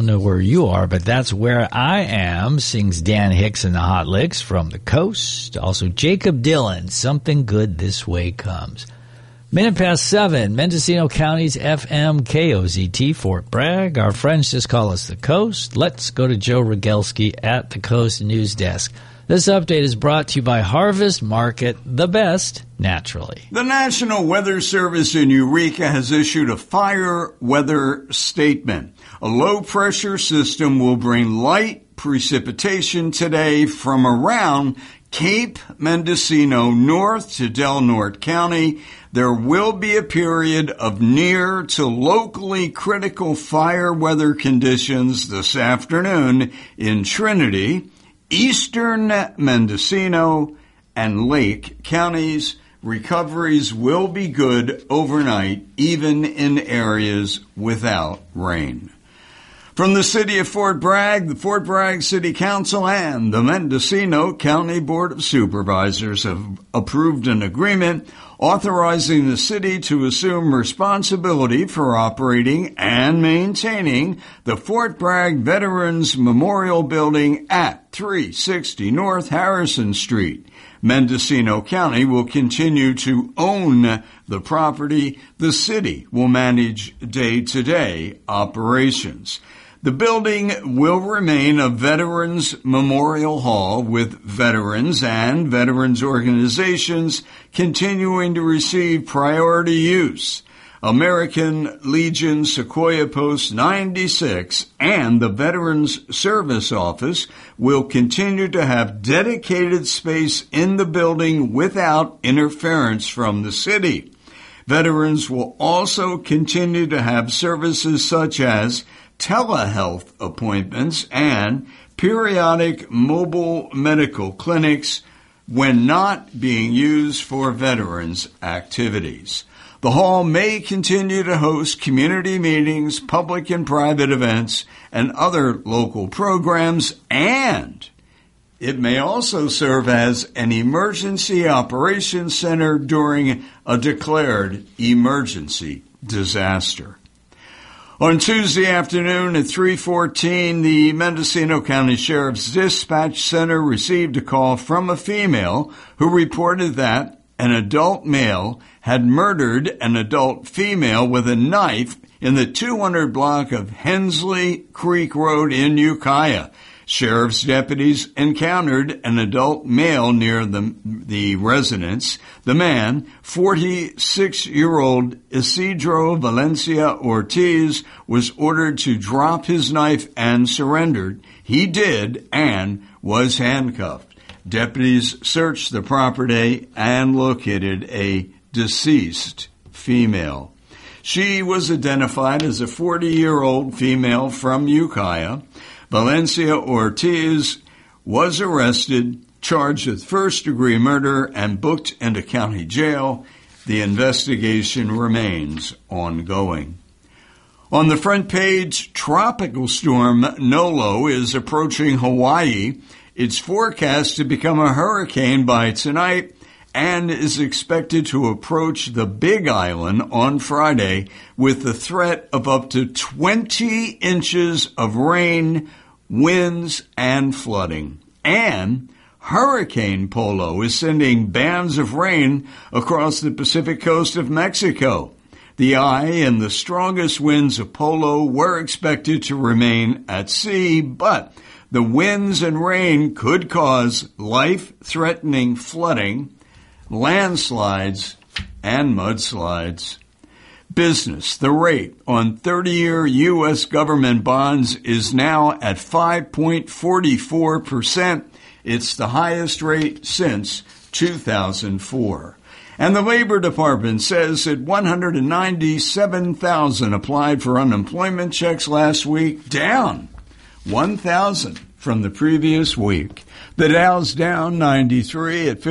don't know where you are, but that's where I am, sings Dan Hicks and the Hot Licks from the coast. Also, Jacob Dylan, Something Good This Way Comes. 7:minutes, Mendocino County's FM KOZT, Fort Bragg. Our friends just call us the Coast. Let's go to Joe Rogelski at the Coast News Desk. This update is brought to you by Harvest Market, the best naturally. The National Weather Service in Eureka has issued a fire weather statement. A low-pressure system will bring light precipitation today from around Cape Mendocino north to Del Norte County. There will be a period of near to locally critical fire weather conditions this afternoon in Trinity, Eastern Mendocino, and Lake counties. Recoveries will be good overnight, even in areas without rain. From the city of Fort Bragg, the Fort Bragg City Council and the Mendocino County Board of Supervisors have approved an agreement authorizing the city to assume responsibility for operating and maintaining the Fort Bragg Veterans Memorial Building at 360 North Harrison Street. Mendocino County will continue to own the property. The city will manage day-to-day operations. The building will remain a Veterans Memorial Hall with veterans and veterans organizations continuing to receive priority use. American Legion Sequoia Post 96 and the Veterans Service Office will continue to have dedicated space in the building without interference from the city. Veterans will also continue to have services such as telehealth appointments and periodic mobile medical clinics when not being used for veterans activities. The hall may continue to host community meetings, public and private events, and other local programs, and it may also serve as an emergency operations center during a declared emergency disaster. On Tuesday afternoon at 3:14, the Mendocino County Sheriff's Dispatch Center received a call from a female who reported that an adult male had murdered an adult female with a knife in the 200 block of Hensley Creek Road in Ukiah. Sheriff's deputies encountered an adult male near the residence. The man, 46-year-old Isidro Valencia Ortiz, was ordered to drop his knife and surrendered. He did and was handcuffed. Deputies searched the property and located a deceased female. She was identified as a 40-year-old female from Ukiah. Valencia Ortiz was arrested, charged with first-degree murder, and booked into county jail. The investigation remains ongoing. On the front page, Tropical Storm Nolo is approaching Hawaii. It's forecast to become a hurricane by tonight and is expected to approach the Big Island on Friday with the threat of up to 20 inches of rain, winds, and flooding. And Hurricane Polo is sending bands of rain across the Pacific coast of Mexico. The eye and the strongest winds of Polo were expected to remain at sea, but the winds and rain could cause life-threatening flooding, landslides, and mudslides. Business. The rate on 30-year U.S. government bonds is now at 5.44%. It's the highest rate since 2004. And the Labor Department says that 197,000 applied for unemployment checks last week, down 1,000 from the previous week. The Dow's down 93 at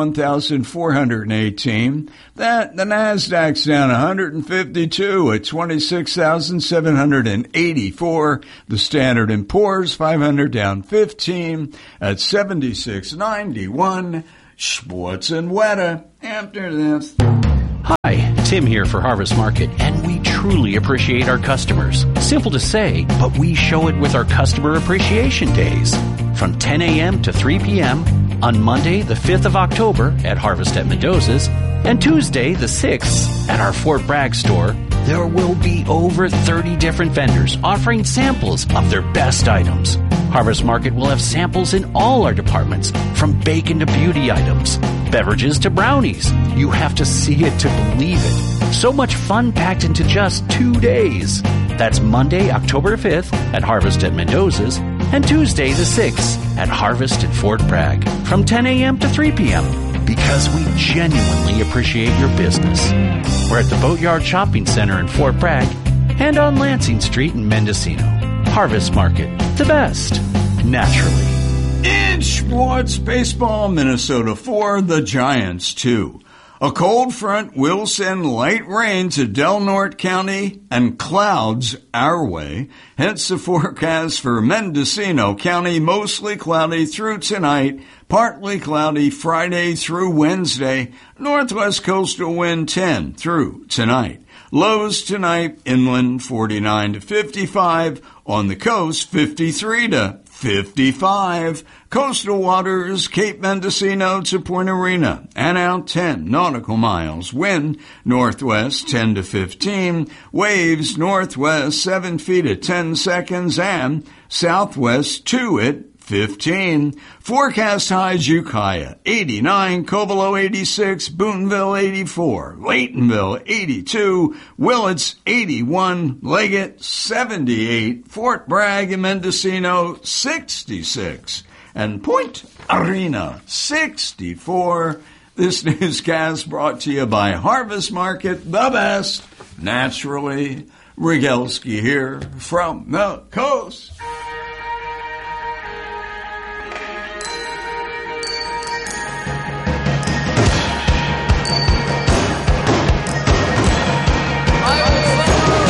51,418. The Nasdaq's down 152 at 26,784. The Standard & Poor's 500 down 15 at 7691. Sports and weather after this. Hi, Tim here for Harvest Market, and we truly appreciate our customers. Simple to say, but we show it with our Customer Appreciation Days. From 10 a.m. to 3 p.m. on Monday, the 5th of October at Harvest at Mendoza's, and Tuesday, the 6th at our Fort Bragg store, there will be over 30 different vendors offering samples of their best items. Harvest Market will have samples in all our departments, from bacon to beauty items, beverages to brownies. You have to see it to believe it. So much fun packed into just 2 days. That's Monday, October 5th at Harvest at Mendoza's, and Tuesday the 6th at Harvest at Fort Bragg from 10 a.m. to 3 p.m. because we genuinely appreciate your business. We're at the Boatyard Shopping Center in Fort Bragg and on Lansing Street in Mendocino. Harvest Market, the best, naturally. In sports, baseball, Minnesota 4, the Giants 2. A cold front will send light rain to Del Norte County and clouds our way. Hence the forecast for Mendocino County, mostly cloudy through tonight, partly cloudy Friday through Wednesday, northwest coastal wind 10 through tonight. Lows tonight, inland 49 to 55, on the coast 53 to 55. Coastal waters, Cape Mendocino to Point Arena, and out 10 nautical miles. Wind northwest 10 to 15. Waves northwest 7 feet at 10 seconds, and southwest 2 at 15. Forecast highs: Ukiah 89, Covelo 86, Boonville 84, Laytonville 82, Willits 81, Leggett 78, Fort Bragg and Mendocino 66, and Point Arena 64. This newscast brought to you by Harvest Market, the best, naturally. Rygelski here from the coast.